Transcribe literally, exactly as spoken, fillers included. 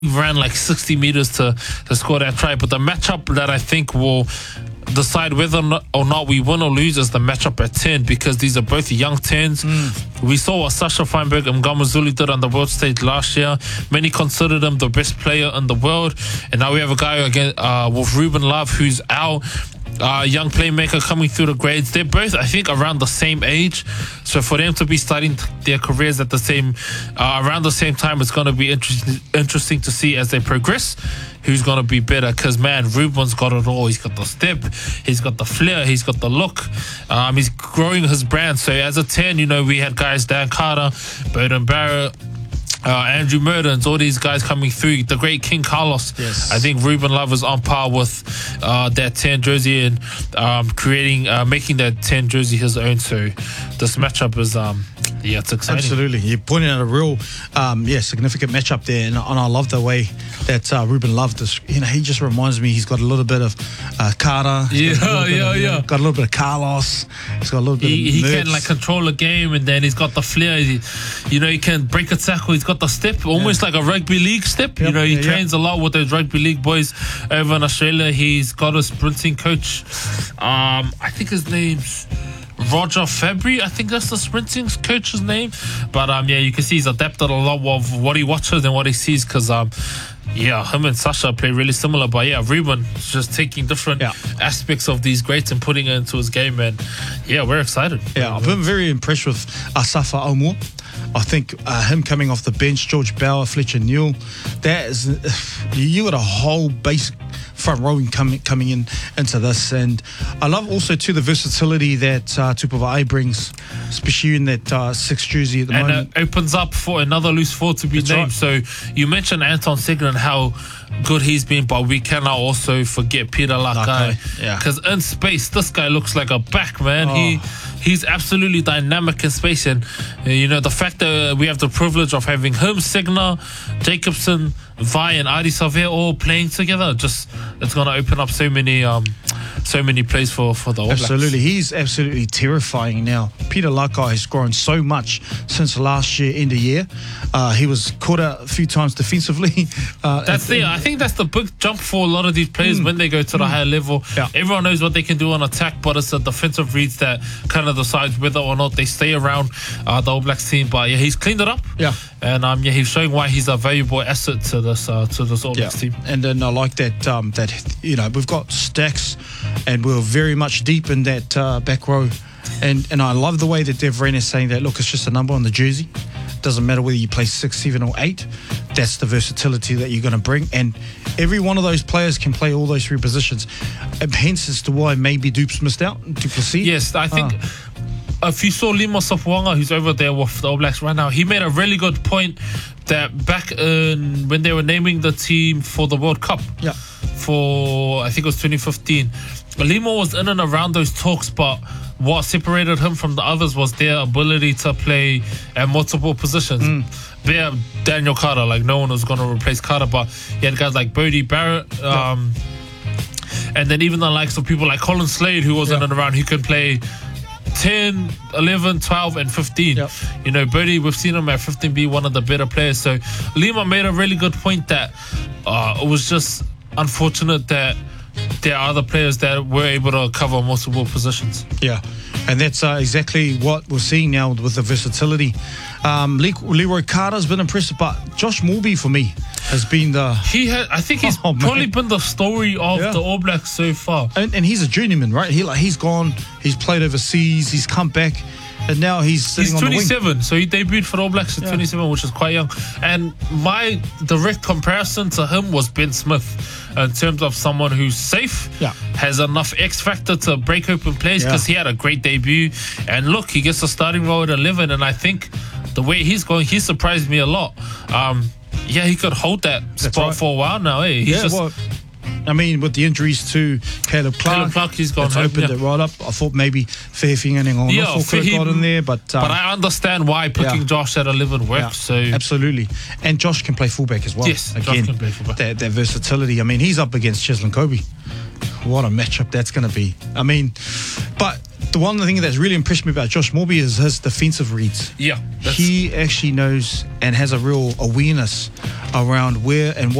ran like sixty meters to, to score that try. But the matchup that I think will decide whether or not, or not we win or lose is the matchup at ten, because these are both young tens. Mm. We saw what Sasha Feinberg and Mgamazuli did on the world stage last year. Many considered him the best player in the world. And now we have a guy again uh, with Ruben Love, who's our uh, young playmaker coming through the grades. They're both, I think, around the same age. So for them to be starting their careers at the same, uh, around the same time, it's going to be interesting, interesting to see as they progress who's going to be better. Because, man, Ruben's got it all. He's got the step, he's got the flair, he's got the look. Um, he's growing his brand. So as a ten, you know, we had guys, Dan Carter, Burden Barrett, Uh, Andrew Murdens, all these guys coming through. The great King Carlos. Yes. I think Ruben Love is on par with uh, that ten jersey and um, creating, uh, making that ten jersey his own. So this matchup is, um, yeah, it's exciting. Absolutely. You're pointing out a real, um, yeah, significant matchup there. And, and I love the way that uh, Ruben Love, this, you know, he just reminds me, he's got a little bit of uh, Carter. Yeah, yeah, of, yeah. Know, got a little bit of Carlos. He's got a little bit he, of He Mertz. can, like, control a game, and then he's got the flair. He, you know, he can break a tackle. He's got the step, almost yeah. like a rugby league step. Yep. You know, he yeah, trains yeah. a lot with those rugby league boys over in Australia. He's got a sprinting coach. Um, I think his name's Roger Fabry. I think that's the sprinting coach's name. But um, yeah, you can see he's adapted a lot of what he watches and what he sees, because um, yeah, him and Sasha play really similar. But yeah, Ruben is just taking different yeah. aspects of these greats and putting it into his game. And yeah, we're excited. Yeah, I've been very impressed with Asafa Omor. I think uh, him coming off the bench, George Bauer, Fletcher Newell, that is, you got a whole basic front rowing coming coming in into this. And I love also too the versatility that uh, Tupava'ai brings, especially in that uh, six jersey at the and moment. And it opens up for another loose forward to be That's named. right. So you mentioned Anton Segner and how good he's been, but we cannot also forget Peter Lakai. Yeah. Because in space, this guy looks like a back, man. Oh. He He's absolutely dynamic in space. And, uh, you know, the fact that we have the privilege of having him, Segner, Jacobson, Vi and Adi Savea all playing together, just it's going to open up so many um, so many plays for, for the All Blacks. Absolutely. He's absolutely terrifying now. Peter Lakai has grown so much since last year, end of year. Uh, he was caught out a few times defensively. Uh, That's the, I think that's the big jump for a lot of these players mm. when they go to the mm. higher level. Yeah. Everyone knows what they can do on attack, but it's the defensive reads that kind of decides whether or not they stay around uh, the All Blacks team. But yeah, he's cleaned it up. Yeah. And um, yeah, he's showing why he's a valuable asset to this uh, to this All Blacks yeah. team. And then I like that um, that you know we've got stacks, and we're very much deep in that uh, back row, and and I love the way that Dev Rain is saying that. Look, it's just a number on the jersey. Doesn't matter whether you play six, seven, or eight. That's the versatility that you're going to bring, and every one of those players can play all those three positions. And hence as to why maybe Dupes missed out. Duplessis. Yes, I think. Ah. If you saw Lima Sofuanga, who's over there with the All Blacks right now, he made a really good point that back in, when they were naming the team for the World Cup, yeah, for I think it was twenty fifteen, Lima was in and around those talks, but what separated him from the others was their ability to play at multiple positions. Mm. Bear Daniel Carter, like no one was going to replace Carter, but he had guys like Bodie Barrett, um, yeah. and then even the likes of people like Colin Slade, who was yeah. in and around, who could play ten, eleven, twelve and fifteen. Yep. You know, Birdie, we've seen him at fifteen be one of the better players. So Lima made a really good point that uh, it was just unfortunate that there are other players that were able to cover multiple positions. Yeah, and that's uh, exactly what we're seeing now with the versatility. Um, Le- Leroy Carter's been impressive, but Josh Morby for me has been the... He had, I think he's oh, probably been the story of yeah. the All Blacks so far. And, and he's a journeyman, right? He like he's gone, he's played overseas, he's come back, and now he's sitting he's on the wing. He's twenty-seven, so he debuted for the All Blacks at yeah. twenty-seven, which is quite young. And my direct comparison to him was Ben Smith, in terms of someone who's safe, yeah. has enough X factor to break open plays, because yeah. he had a great debut. And look, he gets a starting role at eleven, and I think the way he's going, he surprised me a lot. Um, yeah, he could hold that That's spot right. for a while now. Eh? He's yeah, just, well, I mean, with the injuries to Caleb Clark, Caleb Clark he's gone it's home, opened yeah. it right up. I thought maybe Fairfinger and Ngongofu yeah, could have got in there, but um, but I understand why picking yeah. Josh at eleven works. Yeah, so absolutely, and Josh can play fullback as well. Yes, again, Josh can play fullback. That, that versatility. I mean, he's up against Cheslin Kobe. What a matchup that's going to be. I mean, but the one thing that's really impressed me about Josh Morby is his defensive reads. Yeah, he actually knows and has a real awareness around where and what